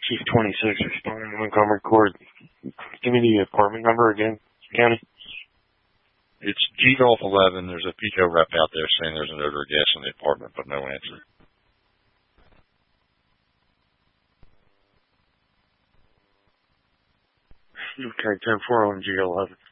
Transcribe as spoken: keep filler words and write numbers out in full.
Chief twenty-six responding to Montgomery Court. Give me the apartment number again, County. It's G Golf eleven. There's a PICO rep out there saying there's an odor of gas in the apartment, but no answer. Okay, ten four on G eleven.